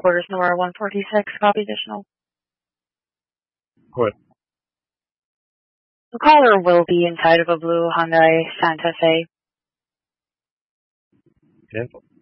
headquarters number 146, copy additional. Go ahead. The caller will be inside of a blue Hyundai Santa Fe. Cancel.